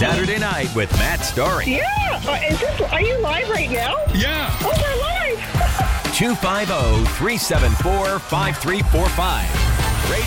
Saturday Night with Matt Story. Yeah. Are you live right now? Yeah. Oh, we're live. 250-374-5345.